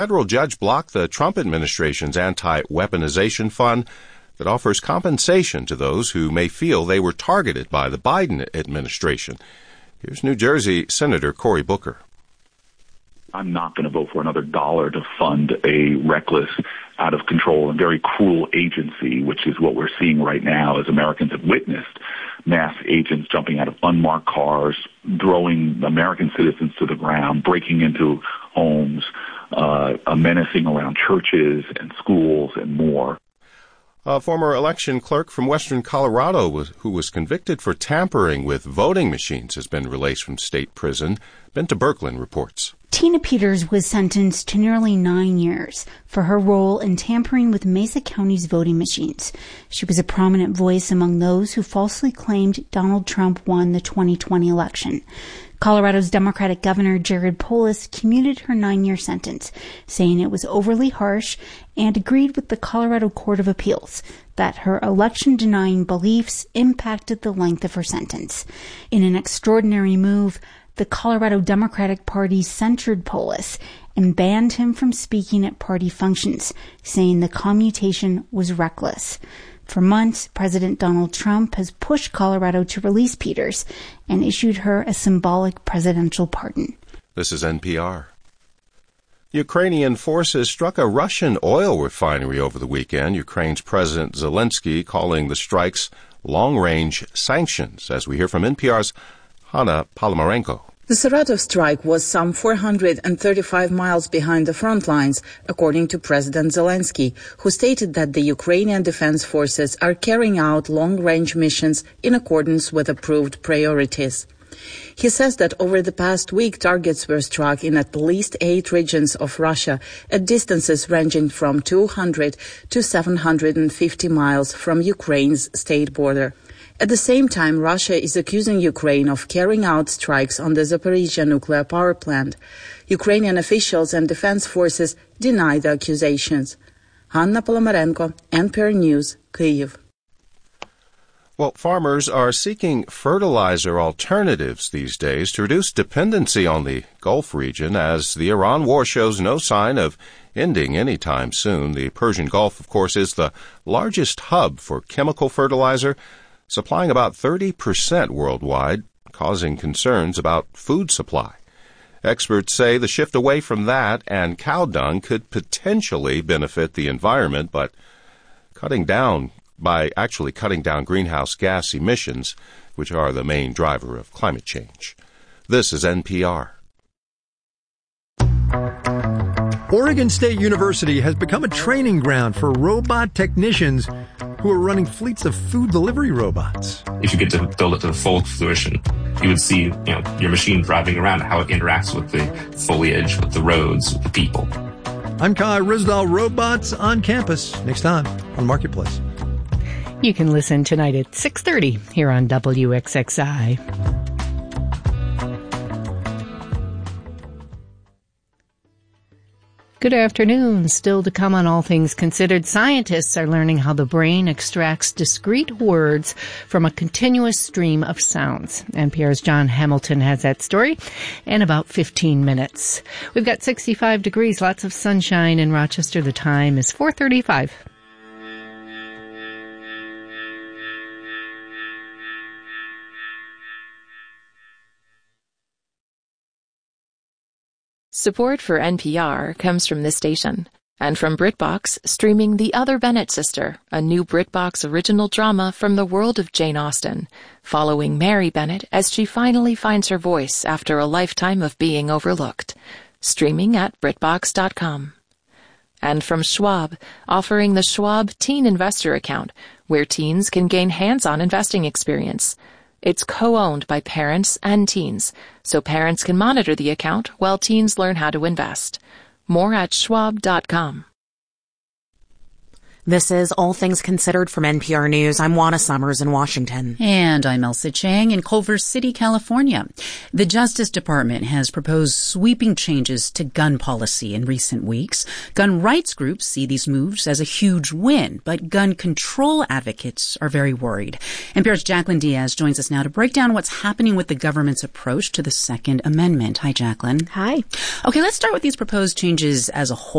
federal judge blocked the Trump administration's anti-weaponization fund that offers compensation to those who may feel they were targeted by the Biden administration. Here's New Jersey Senator Cory Booker. I'm not going to vote for another dollar to fund a reckless, out of control, and very cruel agency, which is what we're seeing right now as Americans have witnessed mass agents jumping out of unmarked cars, throwing American citizens to the ground, breaking into homes, menacing around churches and schools and more. A former election clerk from western Colorado who was convicted for tampering with voting machines has been released from state prison. Benta Berkland reports. Tina Peters was sentenced to nearly 9 years for her role in tampering with Mesa County's voting machines. She was a prominent voice among those who falsely claimed Donald Trump won the 2020 election. Colorado's Democratic Governor Jared Polis commuted her 9-year sentence, saying it was overly harsh, and agreed with the Colorado Court of Appeals that her election-denying beliefs impacted the length of her sentence. In an extraordinary move, the Colorado Democratic Party censured Polis and banned him from speaking at party functions, saying the commutation was reckless. For months, President Donald Trump has pushed Colorado to release Peters and issued her a symbolic presidential pardon. This is NPR. Ukrainian forces struck a Russian oil refinery over the weekend. Ukraine's President Zelensky calling the strikes long-range sanctions, as we hear from NPR's Hanna Palomarenko. The Saratov strike was some 435 miles behind the front lines, according to President Zelensky, who stated that the Ukrainian defense forces are carrying out long-range missions in accordance with approved priorities. He says that over the past week, targets were struck in at least 8 regions of Russia at distances ranging from 200 to 750 miles from Ukraine's state border. At the same time, Russia is accusing Ukraine of carrying out strikes on the Zaporizhzhia nuclear power plant. Ukrainian officials and defense forces deny the accusations. Hanna Palomarenko, NPR News, Kyiv. Well, farmers are seeking fertilizer alternatives these days to reduce dependency on the Gulf region as the Iran war shows no sign of ending anytime soon. The Persian Gulf, of course, is the largest hub for chemical fertilizer, supplying about 30% worldwide, causing concerns about food supply. Experts say the shift away from that and cow dung could potentially benefit the environment, but cutting down greenhouse gas emissions, which are the main driver of climate change. This is NPR. Oregon State University has become a training ground for robot technicians who are running fleets of food delivery robots. If you get to build it to full fruition, you would see, your machine driving around, how it interacts with the foliage, with the roads, with the people. I'm Kai Ryssdal. Robots on Campus. Next time on Marketplace. You can listen tonight at 6:30 here on WXXI. Good afternoon. Still to come on All Things Considered, scientists are learning how the brain extracts discrete words from a continuous stream of sounds. NPR's John Hamilton has that story in about 15 minutes. We've got 65 degrees, lots of sunshine in Rochester. The time is 4:35. Support for NPR comes from this station and from BritBox, streaming The Other Bennett Sister, a new BritBox original drama from the world of Jane Austen, following Mary Bennett as she finally finds her voice after a lifetime of being overlooked. Streaming at BritBox.com. And from Schwab, offering the Schwab Teen Investor Account, where teens can gain hands-on investing experience. It's co-owned by parents and teens, so parents can monitor the account while teens learn how to invest. More at schwab.com. This is All Things Considered from NPR News. I'm Juana Summers in Washington. And I'm Elsa Chang in Culver City, California. The Justice Department has proposed sweeping changes to gun policy in recent weeks. Gun rights groups see these moves as a huge win, but gun control advocates are very worried. NPR's Jacqueline Diaz joins us now to break down what's happening with the government's approach to the Second Amendment. Hi, Jacqueline. Hi. Okay, let's start with these proposed changes as a whole.